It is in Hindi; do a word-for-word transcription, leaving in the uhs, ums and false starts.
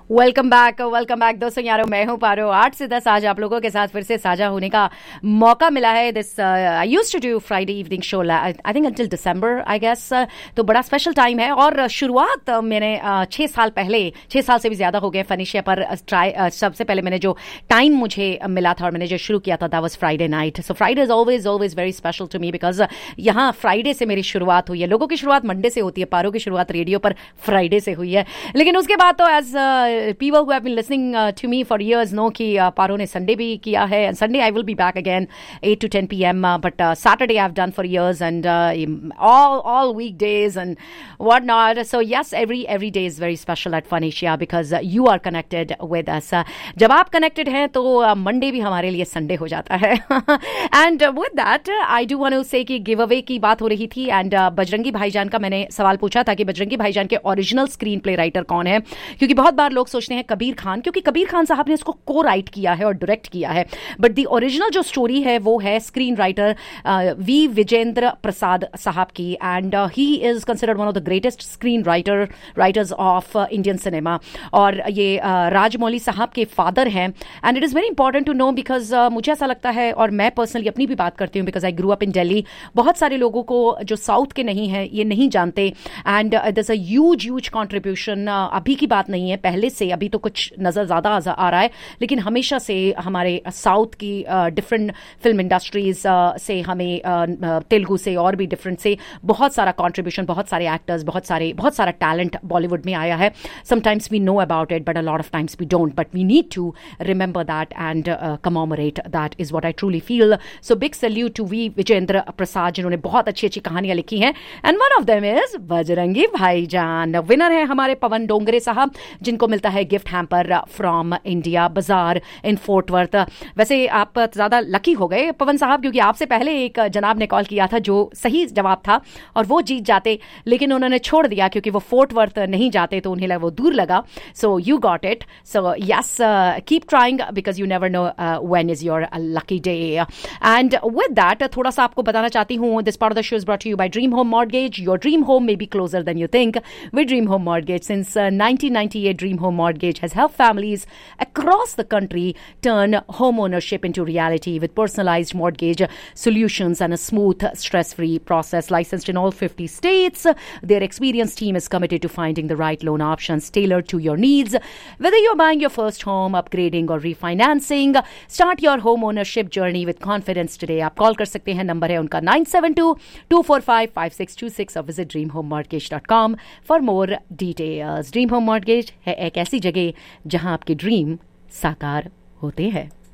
वेलकम बैक वेलकम बैक दोस्तों यारो, मैं हूं पारो। आठ से दस आज आप लोगों के साथ फिर से साझा होने का मौका मिला है। This I used to do Friday evening show I think until December I guess, तो बड़ा स्पेशल टाइम है। और शुरुआत uh, मैंने uh, छः साल पहले, छः साल से भी ज़्यादा हो गए फनिशिया पर ट्राई uh, सबसे पहले मैंने जो टाइम मुझे मिला था और मैंने जो शुरू किया था that was Friday night. So Friday is always always very special to me because यहाँ फ्राइडे से मेरी शुरुआत हुई है। लोगों की शुरुआत मंडे से होती है, पारो की शुरुआत रेडियो पर फ्राइडे से हुई है। लेकिन उसके बाद तो as people who have been listening uh, to me for years know कि uh, पारो ने संडे भी किया है, and Sunday I will be back again eight to ten p m uh, but uh, Saturday I've done for years and uh, all all weekdays and what not. So yes, every every day is very special at Fun Asia because uh, you are connected with us. uh, जब आप connected हैं तो मंडे uh, भी हमारे लिए संडे हो जाता है। and uh, with that uh, I do want to say कि गिव अवे की बात हो रही थी and uh, बजरंगी भाईजान का मैंने सवाल पूछा था कि बजरंगी भाईजान के ओरिजिनल स्क्रीन प्ले राइटर कौन है, क्योंकि बहुत बार लोग सोचते हैं कबीर खान, क्योंकि कबीर खान साहब ने इसको को राइट किया है और डायरेक्ट किया है, बट द ओरिजिनल जो स्टोरी है वो है screen writer we Vijendra Prasad साहब की। And he is considered one of the greatest screen writer writers of Indian cinema. और ये uh, राजमौली साहब के फादर हैं। And it is very important to know because मुझे ऐसा लगता है, और मैं पर्सनली अपनी भी बात करती हूँ because I grew up in Delhi, बहुत सारे लोगों को जो साउथ के नहीं है ये नहीं जानते। And there is a huge huge contribution, अभी की बात नहीं है, पहले से, अभी तो कुछ नज़र ज़्यादा आ रहा है, लेकिन हमेशा से हमारे साउथ की डिफरेंट फिल्म इंडस्ट्रीज से, हमें तेलुगु से और भी डिफरेंट से बहुत सारा कंट्रीब्यूशन, बहुत सारे एक्टर्स, बहुत सारे बहुत सारा टैलेंट बॉलीवुड में आया है। Sometimes we know about it but a lot of times we don't, but we need to remember that and commemorate that is what I truly feel. So big salute to we Vijendra Prasad जिन्होंने बहुत अच्छी अच्छी कहानियां लिखी हैं। And one of them is Bajrangi भाईजान। विनर है हमारे पवन डोंगरे साहब, जिनको मिलता है गिफ्ट हैम्पर फ्रॉम इंडिया बाजार इन फोर्ट वर्थ। वैसे आप ज़्यादा लकी हो गए पवन साहब, क्योंकि आपसे पहले एक जनाब ने कॉल किया था जो सही जवाब था और वो जीत जाते, लेकिन उन्होंने छोड़ दिया क्योंकि वो फोर्ट वर्थ नहीं जाते तो उन्हें वो दूर लगा। So you got it. So yes, keep trying because you never know when is your lucky day. And with that थोड़ा सा आपको बताना चाहती हूँ, this part of the show is brought to you bye dream home mortgage. Your dream home may be closer then you think with dream home mortgage. Since nineteen ninety eight dream home mortgage has helped families across the country turn home ownership into reality with personalized mortgage solutions and a smooth, stress-free process. Licensed in all fifty states, their experienced team is committed to finding the right loan options tailored to your needs. Whether you're buying your first home, upgrading or refinancing, start your home ownership journey with confidence today. आप कॉल कर सकते हैं, नंबर है उनका nine seven two, two four five, five six two six, और visit dream home mortgage dot com for more details. Dream Home Mortgage है एक ऐसी जगह जहां आपके ड्रीम साकार होते हैं।